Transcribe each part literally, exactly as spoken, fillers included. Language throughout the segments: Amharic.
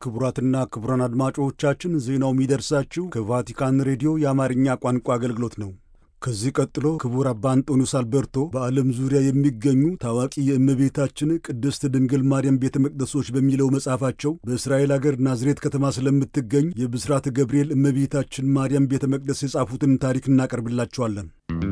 ክቡራትና ክቡራን አድማጮቻችን ዜናው የሚደርሳችሁ ከቫቲካን ሬዲዮ የአማርኛ ቋንቋ አገልግሎት ነው። ከዚህ ቀጥሎ ክቡር አባ አንጦኒዮስ አልቤርቶ በዓለም ዙሪያ የሚገኙ ታዋቂ የእመቤታችን ቅድስት ድንግል ማርያም ቤተ መቅደሶች በሚለው መጽሐፋቸው በእስራኤል አገር ናዝሬት ከተማ ስለምትገኝ የብስራተ ገብርኤል እመቤታችን ማርያም ቤተ መቅደስ የጻፉትን ታሪክ እናቀርብላችኋለን።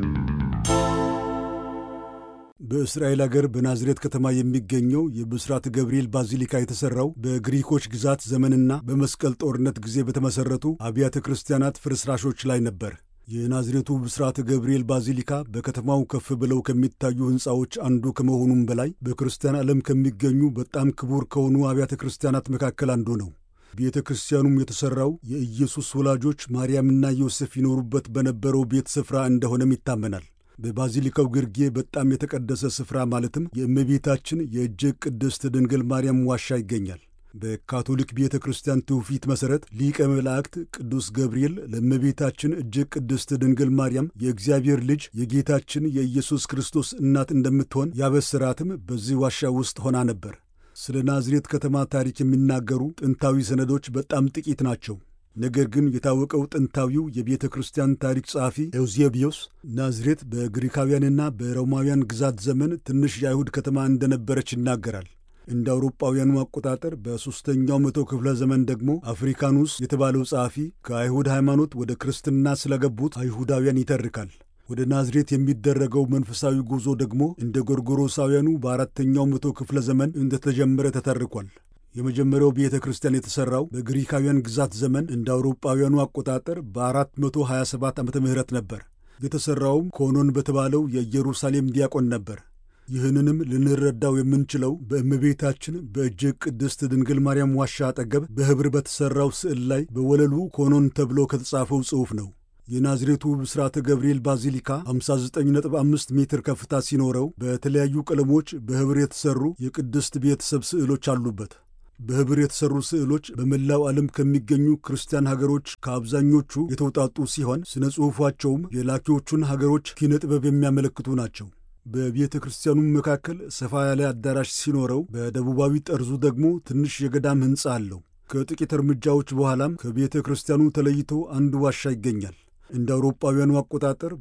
በእስራኤል አገር በናዝሬት ከተማ የሚገኘው የብስራተ ገብርኤል ባዚሊካ የተሠራው በግሪኮች ግዛት ዘመንና በመስቀል ጦርነት ጊዜ በተመሠረቱ አብያተ ክርስቲያናት ፍርስራሾች ላይ ነበር። የናዝሬቱ ብስራተ ገብርኤል ባዚሊካ በከተማው ከፍ ብለው ከሚታዩ ሕንፃዎች አንዱ ከመሆኑም በላይ በክርስቲያን ዓለም ከሚገኙ በጣም ክቡር ከሆኑ አብያተ ክርስቲያናት መካከል አንዱ ነው። ቤተ ክርስቲያኑም የተሠራው የኢየሱስ ወላጆች ማርያምና ዮሴፍ ይኖሩበት በነበረው ቤት ስፍራ እንደሆነም ይታመናል። በባዚሊካው ግርጌ በጣም የተቀደሰ ስፍራ ማለትም የእመቤታችን የእጅግ ቅድስት ድንግል ማርያም ዋሻ ይገኛል። በካቶሊክ ቤተ ክርስቲያን ትውፊት መሠረት ሊቀ መላእክት ቅዱስ ገብርኤል ለእመቤታችን እጅግ ቅድስት ድንግል ማርያም የእግዚአብሔር ልጅ የጌታችን የኢየሱስ ክርስቶስ እናት እንደምትሆን ያበስራትም በዚህ ዋሻ ውስጥ ሆና ነበር። ስለ ናዝሬት ከተማ ታሪክ የሚናገሩ ጥንታዊ ሰነዶች በጣም ጥቂት ናቸው። ነገር ግን የታወቀው ጥንታዊው የቤተ ክርስቲያን ታሪክ ጸሐፊ ኤውዜቢዮስ ናዝሬት በግሪካውያንና በሮማውያን ግዛት ዘመን ትንሽ የአይሁድ ከተማ እንደነበረች ይናገራል። እንደ አውሮጳውያኑ አቆጣጠር በሦስተኛው መቶ ክፍለ ዘመን ደግሞ አፍሪካኑስ የተባለው ጸሐፊ ከአይሁድ ሃይማኖት ወደ ክርስትና ስለገቡት አይሁዳውያን ይተርካል። ወደ ናዝሬት የሚደረገው መንፈሳዊ ጉዞ ደግሞ እንደ ጎርጎሮሳውያኑ በአራተኛው መቶ ክፍለ ዘመን እንደተጀመረ ተተርኳል። የመጀመሪያው ቤተ ክርስቲያን የተሠራው በግሪካውያን ግዛት ዘመን እንደ አውሮጳውያኑ አቆጣጠር በአራት መቶ ሀያ ሰባት ዓመተ ምህረት ነበር። የተሠራውም ኮኖን በተባለው የኢየሩሳሌም ዲያቆን ነበር። ይህንንም ልንረዳው የምንችለው በእመቤታችን በእጅግ ቅድስት ድንግል ማርያም ዋሻ አጠገብ በኅብር በተሠራው ስዕል ላይ በወለሉ ኮኖን ተብሎ ከተጻፈው ጽሑፍ ነው። የናዝሬቱ ብስራተ ገብርኤል ባዚሊካ ሃምሳ ዘጠኝ ነጥብ አምስት ሜትር ከፍታ ሲኖረው በተለያዩ ቀለሞች በኅብር የተሠሩ የቅድስት ቤተሰብ ስዕሎች አሉበት። በኅብር የተሠሩ ስዕሎች በመላው ዓለም ከሚገኙ ክርስቲያን ሀገሮች ከአብዛኞቹ የተውጣጡ ሲሆን ስነ ጽሑፋቸውም የላኪዎቹን ሀገሮች ኪነ ጥበብ የሚያመለክቱ ናቸው። በቤተ ክርስቲያኑም መካከል ሰፋ ያለ አዳራሽ ሲኖረው በደቡባዊ ጠርዙ ደግሞ ትንሽ የገዳም ሕንፃ አለው። ከጥቂት እርምጃዎች በኋላም ከቤተ ክርስቲያኑ ተለይቶ አንድ ዋሻ ይገኛል። እንደ አውሮጳውያኑ አቆጣጠር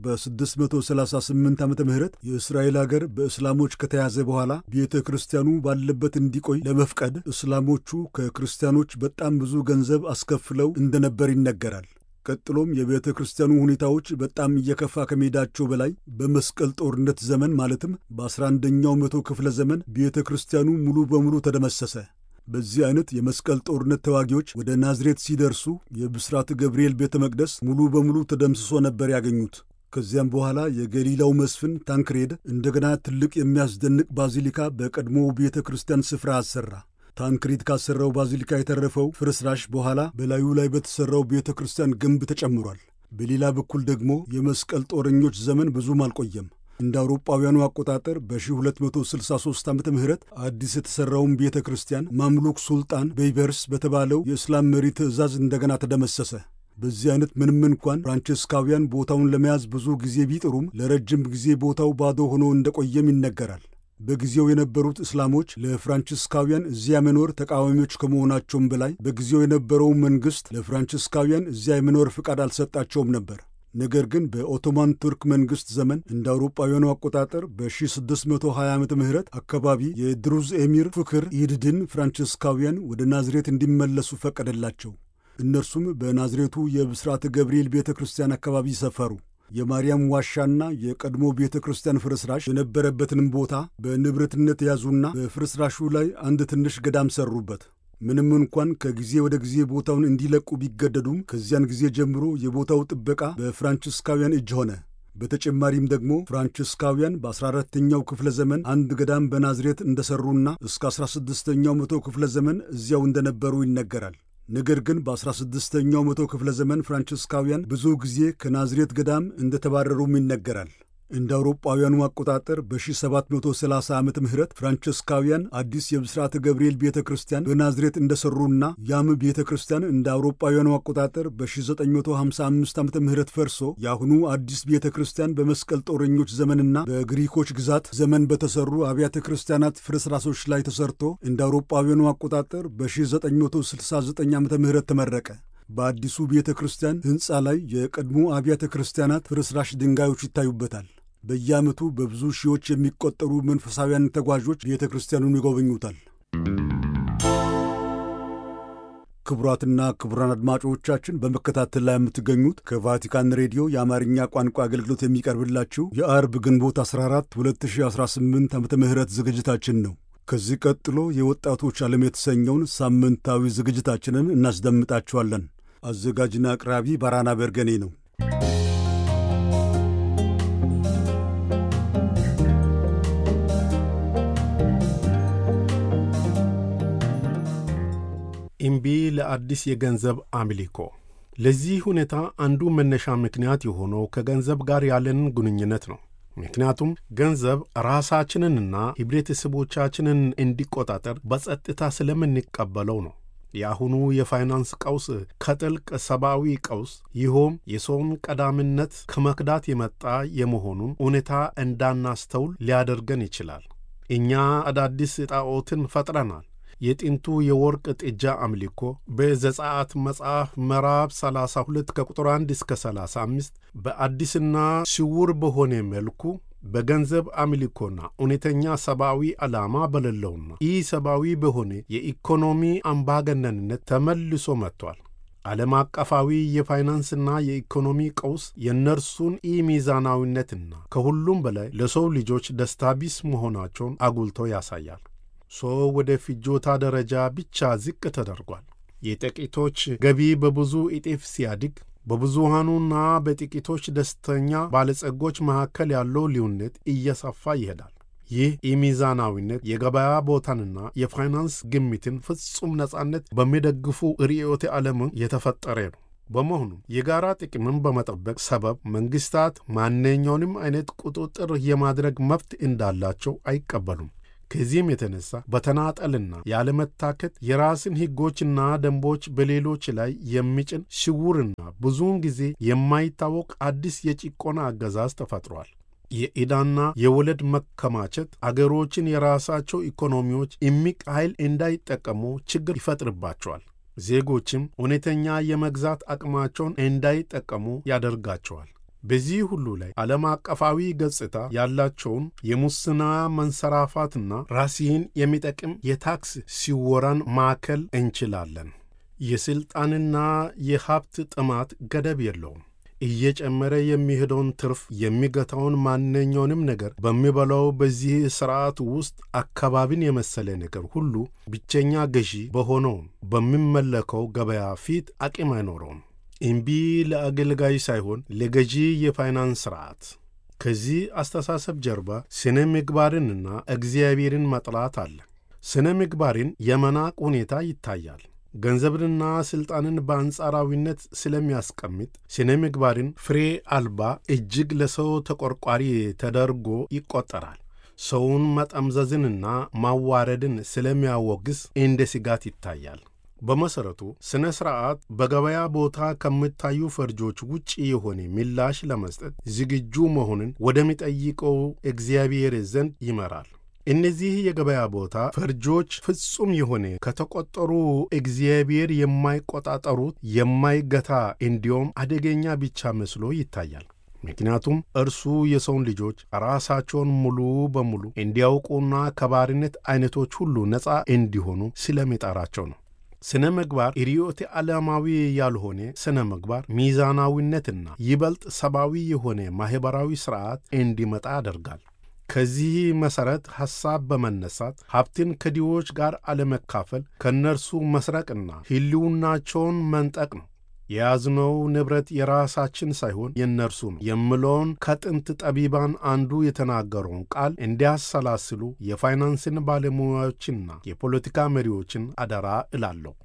በ638 ዓመተ ምህረት የእስራኤል አገር በእስላሞች ከተያዘ በኋላ ቤተ ክርስቲያኑ ባለበት እንዲቆይ ለመፍቀድ እስላሞቹ ከክርስቲያኖች በጣም ብዙ ገንዘብ አስከፍለው እንደነበር ይነገራል። ቀጥሎም የቤተ ክርስቲያኑ ሁኔታዎች በጣም እየከፋ ከመሄዳቸው በላይ በመስቀል ጦርነት ዘመን ማለትም በአስራ አንደኛው መቶ ክፍለ ዘመን ቤተ ክርስቲያኑ ሙሉ በሙሉ ተደመሰሰ። በዚህ አይነት የመስቀል ጦርነት ተዋጊዎች ወደ ናዝሬት ሲደርሱ የብስራተ ገብርኤል ቤተ መቅደስ ሙሉ በሙሉ ተደምስሶ ነበር ያገኙት። ከዚያም በኋላ የገሊላው መስፍን ታንክሬድ እንደገና ትልቅ የሚያስደንቅ ባዚሊካ በቀድሞው ቤተ ክርስቲያን ስፍራ አሰራ። ታንክሬድ ካሰራው ባዚሊካ የተረፈው ፍርስራሽ በኋላ በላዩ ላይ በተሠራው ቤተ ክርስቲያን ግንብ ተጨምሯል። በሌላ በኩል ደግሞ የመስቀል ጦረኞች ዘመን ብዙም አልቆየም። እንደ አውሮጳውያኑ አቆጣጠር በ1263 ዓመተ ምህረት አዲስ የተሠራውን ቤተ ክርስቲያን ማምሉክ ሱልጣን ቤይበርስ በተባለው የእስላም መሪ ትእዛዝ እንደገና ተደመሰሰ። በዚህ አይነት ምንም እንኳን ፍራንቺስካውያን ቦታውን ለመያዝ ብዙ ጊዜ ቢጥሩም ለረጅም ጊዜ ቦታው ባዶ ሆኖ እንደቆየም ይነገራል። በጊዜው የነበሩት እስላሞች ለፍራንቺስካውያን እዚያ መኖር ተቃዋሚዎች ከመሆናቸውም በላይ በጊዜው የነበረው መንግሥት ለፍራንቺስካውያን እዚያ የመኖር ፍቃድ አልሰጣቸውም ነበር። ነገር ግን በኦቶማን ቱርክ መንግሥት ዘመን እንደ አውሮጳውያኑ አቆጣጠር በ1620 ዓመተ ምህረት አካባቢ የድሩዝ ኤሚር ፍክር ኢድድን ፍራንቺስካውያን ወደ ናዝሬት እንዲመለሱ ፈቀደላቸው። እነርሱም በናዝሬቱ የብስራተ ገብርኤል ቤተ ክርስቲያን አካባቢ ሰፈሩ። የማርያም ዋሻና የቀድሞ ቤተ ክርስቲያን ፍርስራሽ የነበረበትንም ቦታ በንብረትነት ያዙና በፍርስራሹ ላይ አንድ ትንሽ ገዳም ሰሩበት። ምንም እንኳን ከጊዜ ወደ ጊዜ ቦታውን እንዲለቁ ቢገደዱም ከዚያን ጊዜ ጀምሮ የቦታው ጥበቃ በፍራንቺስካውያን እጅ ሆነ። በተጨማሪም ደግሞ ፍራንቺስካውያን በአስራ አራተኛው ክፍለ ዘመን አንድ ገዳም በናዝሬት እንደሰሩና እስከ አስራ ስድስተኛው መቶ ክፍለ ዘመን እዚያው እንደነበሩ ይነገራል። ነገር ግን በአስራ ስድስተኛው መቶ ክፍለ ዘመን ፍራንቺስካውያን ብዙ ጊዜ ከናዝሬት ገዳም እንደተባረሩም ይነገራል። እንደ አውሮፓውያኑ አቆጣጠር በ1730 ዓመተ ምህረት ፍራንቺስካውያን አዲስ የብስራተ ገብርኤል ቤተ ክርስቲያን በናዝሬት እንደሰሩና ያም ቤተ ክርስቲያን እንደ አውሮፓውያኑ አቆጣጠር በ1955 ዓመተ ምህረት ፈርሶ የአሁኑ አዲስ ቤተ ክርስቲያን በመስቀል ጦረኞች ዘመንና በግሪኮች ግዛት ዘመን በተሰሩ አብያተ ክርስቲያናት ፍርስራሾች ላይ ተሰርቶ እንደ አውሮፓውያኑ አቆጣጠር በ1969 ዓመተ ምህረት ተመረቀ። በአዲሱ ቤተ ክርስቲያን ሕንፃ ላይ የቀድሞ አብያተ ክርስቲያናት ፍርስራሽ ድንጋዮች ይታዩበታል። በየዓመቱ በብዙ ሺዎች የሚቆጠሩ መንፈሳውያን ተጓዦች ቤተ ክርስቲያኑን ይጎበኙታል። ክቡራትና ክቡራን አድማጮቻችን በመከታተል ላይ የምትገኙት ከቫቲካን ሬዲዮ የአማርኛ ቋንቋ አገልግሎት የሚቀርብላችሁ የአርብ ግንቦት አስራ አራት ሁለት ሺህ አስራ ስምንት ዓመተ ምህረት ዝግጅታችን ነው። ከዚህ ቀጥሎ የወጣቶች ዓለም የተሰኘውን ሳምንታዊ ዝግጅታችንን እናስደምጣችኋለን። አዘጋጅና አቅራቢ ባራና በርገኔ ነው። እምቢ ለአዲስ የገንዘብ አምልኮ። ለዚህ ሁኔታ አንዱ መነሻ ምክንያት የሆነው ከገንዘብ ጋር ያለን ግንኙነት ነው። ምክንያቱም ገንዘብ ራሳችንንና ህብረተሰቦቻችንን እንዲቆጣጠር በጸጥታ ስለምንቀበለው ነው። የአሁኑ የፋይናንስ ቀውስ ከጥልቅ ሰብአዊ ቀውስ ይኸውም የሰውን ቀዳሚነት ከመክዳት የመጣ የመሆኑን ሁኔታ እንዳናስተውል ሊያደርገን ይችላል። እኛ አዳዲስ ጣዖትን ፈጥረናል። የጥንቱ የወርቅ ጥጃ አምልኮ በዘጸአት መጽሐፍ ምዕራፍ ሰላሳ ሁለት ከቁጥር አንድ እስከ ሰላሳ አምስት በአዲስና ስውር በሆነ መልኩ በገንዘብ አምልኮና እውነተኛ ሰብአዊ ዓላማ በሌለውና ኢ ሰብአዊ በሆነ የኢኮኖሚ አምባገነንነት ተመልሶ መጥቷል። ዓለም አቀፋዊ የፋይናንስና የኢኮኖሚ ቀውስ የእነርሱን ኢ ሚዛናዊነትና ከሁሉም በላይ ለሰው ልጆች ደስታ ቢስ መሆናቸውን አጉልቶ ያሳያል። ሰው ወደ ፍጆታ ደረጃ ብቻ ዝቅ ተደርጓል። የጥቂቶች ገቢ በብዙ እጥፍ ሲያድግ በብዙሃኑና በጥቂቶች ደስተኛ ባለጸጎች መካከል ያለው ልዩነት እየሰፋ ይሄዳል። ይህ ኢሚዛናዊነት የገበያ ቦታንና የፋይናንስ ግምትን ፍጹም ነጻነት በሚደግፉ ርዕዮተ ዓለም የተፈጠረ ነው። በመሆኑም የጋራ ጥቅምን በመጠበቅ ሰበብ መንግስታት ማንኛውንም አይነት ቁጥጥር የማድረግ መብት እንዳላቸው አይቀበሉም። ከዚህም የተነሳ በተናጠልና ያለመታከት የራስን ሕጎችና ደንቦች በሌሎች ላይ የሚጭን ስውርና ብዙውን ጊዜ የማይታወቅ አዲስ የጭቆና አገዛዝ ተፈጥሯል። የዕዳና የወለድ መከማቸት አገሮችን የራሳቸው ኢኮኖሚዎች እምቅ ኃይል እንዳይጠቀሙ ችግር ይፈጥርባቸዋል። ዜጎችም እውነተኛ የመግዛት አቅማቸውን እንዳይጠቀሙ ያደርጋቸዋል። በዚህ ሁሉ ላይ ዓለም አቀፋዊ ገጽታ ያላቸውን የሙስና መንሰራፋትና ራስን የሚጠቅም የታክስ ሲወራን ማዕከል እንችላለን። የሥልጣንና የሀብት ጥማት ገደብ የለውም። እየጨመረ የሚሄደውን ትርፍ የሚገታውን ማንኛውንም ነገር በሚበላው በዚህ ሥርዓት ውስጥ አካባቢን የመሰለ ነገር ሁሉ ብቸኛ ገዢ በሆነው በሚመለከው ገበያ ፊት አቅም አይኖረውም። እምቢ ለአገልጋይ ሳይሆን ለገዢ የፋይናንስ ሥርዓት። ከዚህ አስተሳሰብ ጀርባ ስነ ምግባርንና እግዚአብሔርን መጥላት አለ። ስነ ምግባርን የመናቅ ሁኔታ ይታያል። ገንዘብንና ሥልጣንን በአንጻራዊነት ስለሚያስቀምጥ ስነ ምግባርን ፍሬ አልባ እጅግ ለሰው ተቆርቋሪ ተደርጎ ይቆጠራል። ሰውን መጠምዘዝንና ማዋረድን ስለሚያወግስ እንደ ስጋት ይታያል። በመሰረቱ ስነ ሥርዓት በገበያ ቦታ ከሚታዩ ፈርጆች ውጪ የሆነ ምላሽ ለመስጠት ዝግጁ መሆንን ወደሚጠይቀው እግዚአብሔር ዘንድ ይመራል። እነዚህ የገበያ ቦታ ፈርጆች ፍጹም የሆነ ከተቆጠሩ እግዚአብሔር የማይቆጣጠሩት የማይገታ እንዲሁም አደገኛ ብቻ መስሎ ይታያል። ምክንያቱም እርሱ የሰውን ልጆች ራሳቸውን ሙሉ በሙሉ እንዲያውቁና ከባርነት አይነቶች ሁሉ ነፃ እንዲሆኑ ስለሚጠራቸው ነው። ስነ ምግባር ርዕዮተ ዓለማዊ ያልሆነ ስነ ምግባር ሚዛናዊነትና ይበልጥ ሰብአዊ የሆነ ማህበራዊ ሥርዓት እንዲመጣ ያደርጋል። ከዚህ መሠረት ሐሳብ በመነሳት ሀብትን ከድሆች ጋር አለመካፈል ከእነርሱ መስረቅና ሕልውናቸውን መንጠቅ ነው። የያዝነው ንብረት የራሳችን ሳይሆን የእነርሱ ነው የሚለውን ከጥንት ጠቢባን አንዱ የተናገረውን ቃል እንዲያሰላስሉ የፋይናንስን ባለሙያዎችና የፖለቲካ መሪዎችን አደራ እላለሁ።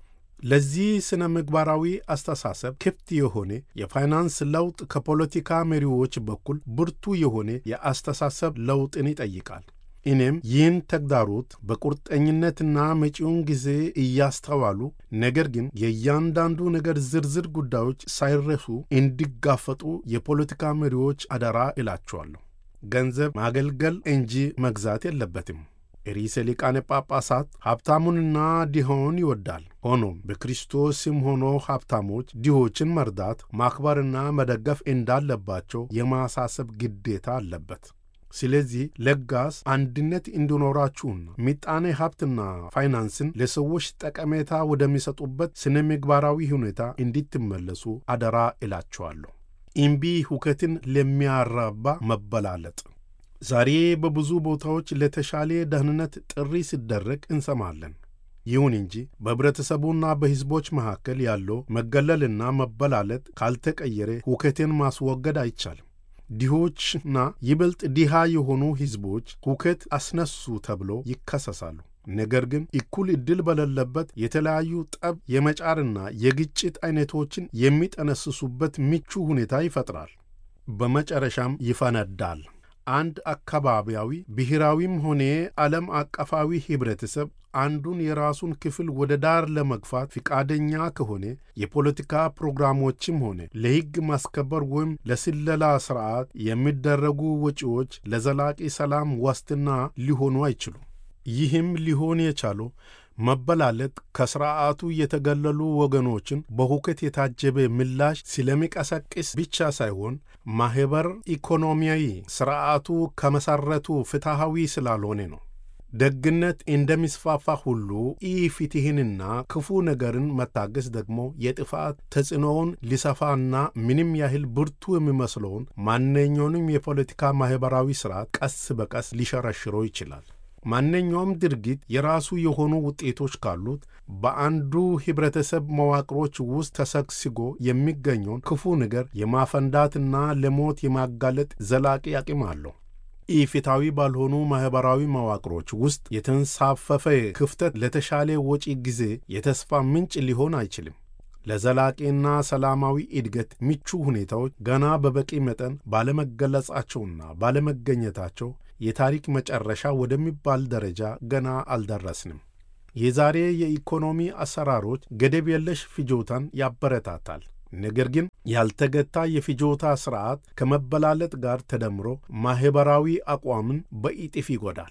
ለዚህ ስነ ምግባራዊ አስተሳሰብ ክፍት የሆነ የፋይናንስ ለውጥ ከፖለቲካ መሪዎች በኩል ብርቱ የሆነ የአስተሳሰብ ለውጥን ይጠይቃል። እኔም ይህን ተግዳሮት በቁርጠኝነትና መጪውን ጊዜ እያስተዋሉ ነገር ግን የእያንዳንዱ ነገር ዝርዝር ጉዳዮች ሳይረሱ እንዲጋፈጡ የፖለቲካ መሪዎች አደራ እላቸዋለሁ። ገንዘብ ማገልገል እንጂ መግዛት የለበትም። ርዕሰ ሊቃነ ጳጳሳት ሀብታሙንና ድሆውን ይወዳል። ሆኖም በክርስቶስም ሆኖ ሀብታሞች ድሆችን መርዳት፣ ማክበርና መደገፍ እንዳለባቸው የማሳሰብ ግዴታ አለበት። ስለዚህ ለጋስ አንድነት እንዲኖራችሁና ምጣኔ ሀብትና ፋይናንስን ለሰዎች ጠቀሜታ ወደሚሰጡበት ስነ ምግባራዊ ሁኔታ እንድትመለሱ አደራ እላቸዋለሁ። እምቢ ሁከትን ለሚያራባ መበላለጥ። ዛሬ በብዙ ቦታዎች ለተሻለ ደህንነት ጥሪ ሲደረግ እንሰማለን። ይሁን እንጂ በህብረተሰቡና በሕዝቦች መካከል ያለው መገለልና መበላለጥ ካልተቀየረ ሁከትን ማስወገድ አይቻልም። ድሆችና ይበልጥ ድሃ የሆኑ ሕዝቦች ሁከት አስነሱ ተብሎ ይከሰሳሉ። ነገር ግን እኩል ዕድል በሌለበት የተለያዩ ጠብ የመጫርና የግጭት አይነቶችን የሚጠነስሱበት ምቹ ሁኔታ ይፈጥራል። በመጨረሻም ይፈነዳል። አንድ አካባቢያዊ ብሔራዊም ሆነ ዓለም አቀፋዊ ኅብረተሰብ አንዱን የራሱን ክፍል ወደ ዳር ለመግፋት ፍቃደኛ ከሆነ የፖለቲካ ፕሮግራሞችም ሆነ ለሕግ ማስከበር ወይም ለስለላ ሥርዓት የሚደረጉ ወጪዎች ለዘላቂ ሰላም ዋስትና ሊሆኑ አይችሉም። ይህም ሊሆን የቻለው መበላለጥ ከሥርዓቱ የተገለሉ ወገኖችን በሁከት የታጀበ ምላሽ ስለሚቀሰቅስ ብቻ ሳይሆን ማኅበር ኢኮኖሚያዊ ሥርዓቱ ከመሠረቱ ፍትሐዊ ስላልሆነ ነው። ደግነት እንደሚስፋፋ ሁሉ ኢፍትሕንና ክፉ ነገርን መታገስ ደግሞ የጥፋት ተጽዕኖውን ሊሰፋና ምንም ያህል ብርቱ የሚመስለውን ማንኛውንም የፖለቲካ ማኅበራዊ ሥርዓት ቀስ በቀስ ሊሸረሽረው ይችላል። ማንኛውም ድርጊት የራሱ የሆኑ ውጤቶች ካሉት በአንዱ ኅብረተሰብ መዋቅሮች ውስጥ ተሰግስጎ የሚገኘውን ክፉ ነገር የማፈንዳትና ለሞት የማጋለጥ ዘላቂ አቅም አለው። ኢፍትሐዊ ባልሆኑ ማኅበራዊ መዋቅሮች ውስጥ የተንሳፈፈ ክፍተት ለተሻለ ወጪ ጊዜ የተስፋ ምንጭ ሊሆን አይችልም። ለዘላቂና ሰላማዊ እድገት ምቹ ሁኔታዎች ገና በበቂ መጠን ባለመገለጻቸውና ባለመገኘታቸው የታሪክ መጨረሻ ወደሚባል ደረጃ ገና አልደረስንም። የዛሬ የኢኮኖሚ አሰራሮች ገደብ የለሽ ፍጆታን ያበረታታል። ነገር ግን ያልተገታ የፍጆታ ሥርዓት ከመበላለጥ ጋር ተደምሮ ማኅበራዊ አቋምን በእጥፍ ይጎዳል።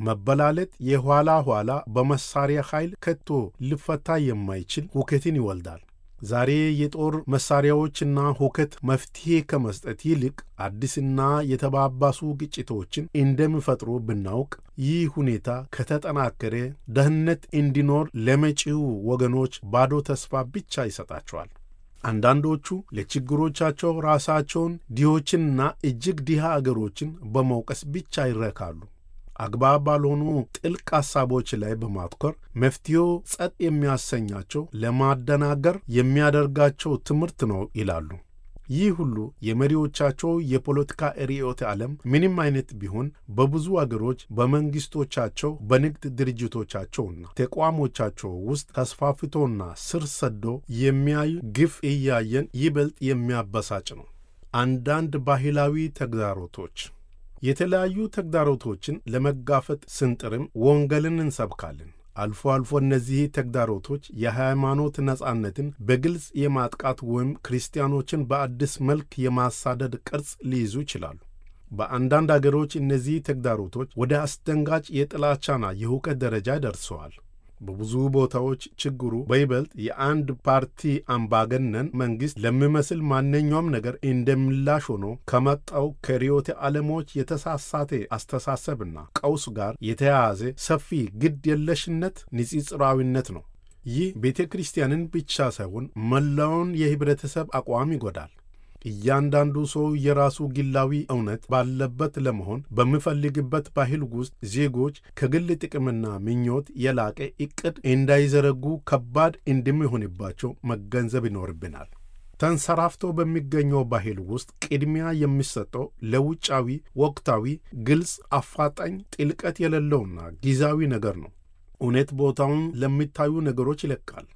መበላለጥ የኋላ ኋላ በመሳሪያ ኃይል ከቶ ሊፈታ የማይችል ሁከትን ይወልዳል። ዛሬ የጦር መሳሪያዎችና ሁከት መፍትሔ ከመስጠት ይልቅ አዲስና የተባባሱ ግጭቶችን እንደሚፈጥሩ ብናውቅ፣ ይህ ሁኔታ ከተጠናከረ ደህንነት እንዲኖር ለመጪው ወገኖች ባዶ ተስፋ ብቻ ይሰጣቸዋል። አንዳንዶቹ ለችግሮቻቸው ራሳቸውን ድሆችንና እጅግ ድሃ አገሮችን በመውቀስ ብቻ ይረካሉ። አግባብ ባልሆኑ ጥልቅ ሐሳቦች ላይ በማትኮር መፍትሄው ጸጥ የሚያሰኛቸው ለማደናገር የሚያደርጋቸው ትምህርት ነው ይላሉ። ይህ ሁሉ የመሪዎቻቸው የፖለቲካ ርዕዮተ ዓለም ምንም አይነት ቢሆን በብዙ አገሮች በመንግሥቶቻቸው በንግድ ድርጅቶቻቸውና ተቋሞቻቸው ውስጥ ተስፋፍቶና ስር ሰዶ የሚያዩ ግፍ እያየን ይበልጥ የሚያበሳጭ ነው። አንዳንድ ባህላዊ ተግዳሮቶች። የተለያዩ ተግዳሮቶችን ለመጋፈጥ ስንጥርም ወንጌልን እንሰብካለን። አልፎ አልፎ እነዚህ ተግዳሮቶች የሃይማኖት ነጻነትን በግልጽ የማጥቃት ወይም ክርስቲያኖችን በአዲስ መልክ የማሳደድ ቅርጽ ሊይዙ ይችላሉ። በአንዳንድ አገሮች እነዚህ ተግዳሮቶች ወደ አስደንጋጭ የጥላቻና የሁከት ደረጃ ደርሰዋል። በብዙ ቦታዎች ችግሩ በይበልጥ የአንድ ፓርቲ አምባገነን መንግሥት ለሚመስል ማንኛውም ነገር እንደምላሽ ሆኖ ከመጣው ከርዕዮተ ዓለሞች የተሳሳተ አስተሳሰብና ቀውስ ጋር የተያያዘ ሰፊ ግድ የለሽነት ንጽጽራዊነት ነው። ይህ ቤተ ክርስቲያንን ብቻ ሳይሆን መላውን የኅብረተሰብ አቋም ይጎዳል። እያንዳንዱ ሰው የራሱ ግላዊ እውነት ባለበት ለመሆን በሚፈልግበት ባህል ውስጥ ዜጎች ከግል ጥቅምና ምኞት የላቀ ዕቅድ እንዳይዘረጉ ከባድ እንደሚሆንባቸው መገንዘብ ይኖርብናል። ተንሰራፍቶ በሚገኘው ባህል ውስጥ ቅድሚያ የሚሰጠው ለውጫዊ፣ ወቅታዊ፣ ግልጽ፣ አፋጣኝ፣ ጥልቀት የሌለውና ጊዜያዊ ነገር ነው። እውነት ቦታውን ለሚታዩ ነገሮች ይለቃል።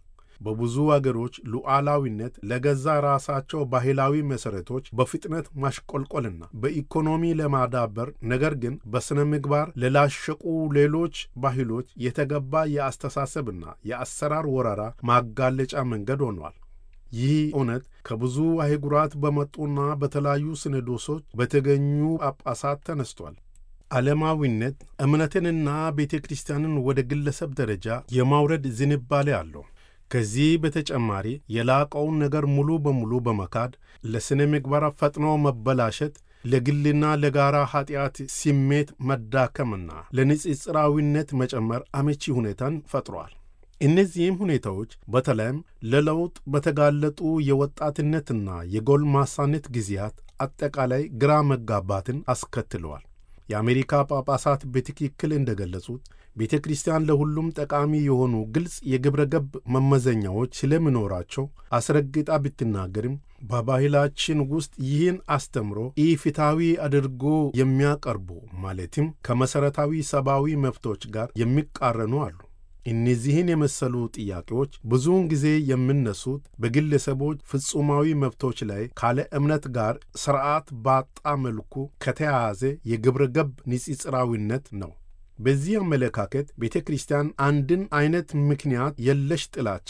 በብዙ አገሮች ሉዓላዊነት ለገዛ ራሳቸው ባህላዊ መሠረቶች በፍጥነት ማሽቆልቆልና በኢኮኖሚ ለማዳበር ነገር ግን በሥነ ምግባር ለላሸቁ ሌሎች ባህሎች የተገባ የአስተሳሰብና የአሰራር ወረራ ማጋለጫ መንገድ ሆኗል። ይህ እውነት ከብዙ አህጉራት በመጡና በተለያዩ ሲኖዶሶች በተገኙ ጳጳሳት ተነስቷል። ዓለማዊነት እምነትንና ቤተ ክርስቲያንን ወደ ግለሰብ ደረጃ የማውረድ ዝንባሌ አለው። ከዚህ በተጨማሪ የላቀውን ነገር ሙሉ በሙሉ በመካድ ለሥነ ምግባር ፈጥኖ መበላሸት፣ ለግልና ለጋራ ኀጢአት ስሜት መዳከምና ለንጽጽራዊነት መጨመር አመቺ ሁኔታን ፈጥሯል። እነዚህም ሁኔታዎች በተለይም ለለውጥ በተጋለጡ የወጣትነትና የጎልማሳነት ጊዜያት አጠቃላይ ግራ መጋባትን አስከትለዋል። የአሜሪካ ጳጳሳት በትክክል እንደገለጹት ቤተ ክርስቲያን ለሁሉም ጠቃሚ የሆኑ ግልጽ የግብረ ገብ መመዘኛዎች ስለሚኖራቸው አስረግጣ ብትናገርም በባህላችን ውስጥ ይህን አስተምሮ ኢፍትሐዊ አድርጎ የሚያቀርቡ ማለትም ከመሠረታዊ ሰብአዊ መብቶች ጋር የሚቃረኑ አሉ። እነዚህን የመሰሉ ጥያቄዎች ብዙውን ጊዜ የሚነሱት በግለሰቦች ፍጹማዊ መብቶች ላይ ካለ እምነት ጋር ሥርዓት ባጣ መልኩ ከተያያዘ የግብረ ገብ ንጽጽራዊነት ነው። በዚህ አመለካከት ቤተ ክርስቲያን አንድን አይነት ምክንያት የለሽ ጥላቻ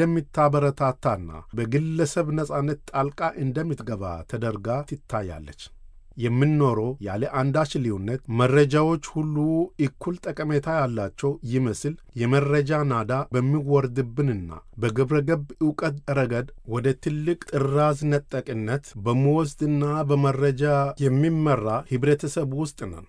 እንደምታበረታታና በግለሰብ ነጻነት ጣልቃ እንደምትገባ ተደርጋ ትታያለች። የምንኖረው ያለ አንዳች ልዩነት መረጃዎች ሁሉ እኩል ጠቀሜታ ያላቸው ይመስል የመረጃ ናዳ በሚወርድብንና በግብረ ገብ ዕውቀት ረገድ ወደ ትልቅ ጥራዝ ነጠቅነት በመወስድና በመረጃ የሚመራ ኅብረተሰብ ውስጥ ነን።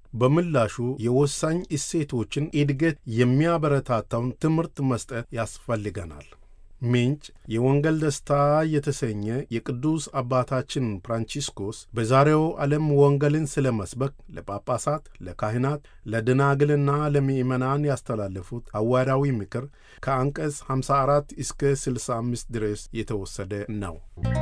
በምላሹ የወሳኝ እሴቶችን እድገት የሚያበረታታውን ትምህርት መስጠት ያስፈልገናል። ምንጭ የወንጌል ደስታ የተሰኘ የቅዱስ አባታችን ፍራንቺስኮስ በዛሬው ዓለም ወንጌልን ስለ መስበክ ለጳጳሳት፣ ለካህናት፣ ለደናግልና ለምእመናን ያስተላለፉት ሐዋርያዊ ምክር ከአንቀጽ ሃምሳ አራት እስከ ስልሳ አምስት ድረስ የተወሰደ ነው።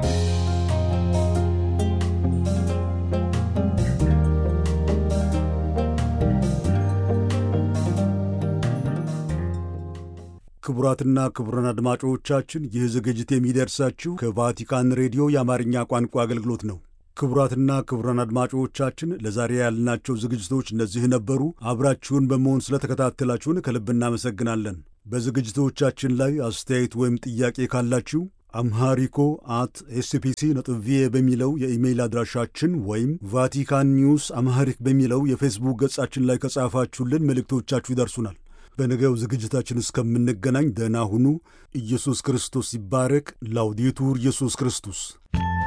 ክቡራትና ክቡራን አድማጮቻችን ይህ ዝግጅት የሚደርሳችሁ ከቫቲካን ሬዲዮ የአማርኛ ቋንቋ አገልግሎት ነው። ክቡራትና ክቡራን አድማጮቻችን ለዛሬ ያልናቸው ዝግጅቶች እነዚህ ነበሩ። አብራችሁን በመሆን ስለተከታተላችሁን ከልብ እናመሰግናለን። በዝግጅቶቻችን ላይ አስተያየት ወይም ጥያቄ ካላችሁ አምሃሪኮ አት ኤስፒሲ ነጥብ ቪኦኤ በሚለው የኢሜይል አድራሻችን ወይም ቫቲካን ኒውስ አምሃሪክ በሚለው የፌስቡክ ገጻችን ላይ ከጻፋችሁልን መልእክቶቻችሁ ይደርሱናል። በነገው ዝግጅታችን እስከምንገናኝ ደህና ሁኑ። ኢየሱስ ክርስቶስ ይባረክ። ላውዴቱር ኢየሱስ ክርስቶስ